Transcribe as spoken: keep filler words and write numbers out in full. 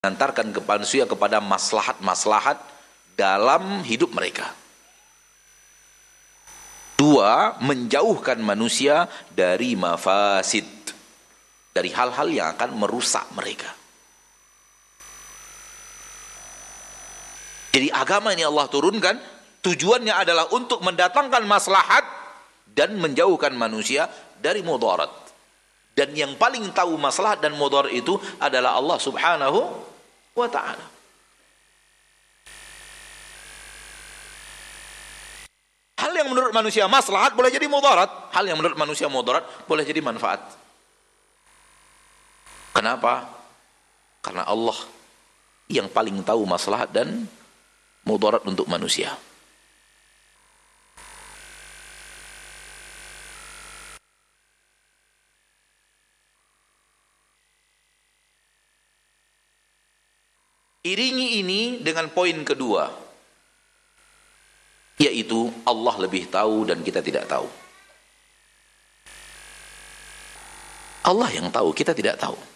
mengantarkan ke manusia kepada maslahat-maslahat dalam hidup mereka. Dua, menjauhkan manusia dari mafasid, dari hal-hal yang akan merusak mereka. Jadi agama ini Allah turunkan, tujuannya adalah untuk mendatangkan maslahat dan menjauhkan manusia dari mudarat. Dan yang paling tahu maslahat dan mudarat itu adalah Allah Subhanahu wa ta'ala. Hal yang menurut manusia maslahat boleh jadi mudarat, hal yang menurut manusia mudarat boleh jadi manfaat. Kenapa? Karena Allah yang paling tahu maslahat dan mudarat untuk manusia. Iringi ini dengan poin kedua, yaitu Allah lebih tahu dan kita tidak tahu. Allah yang tahu, kita tidak tahu.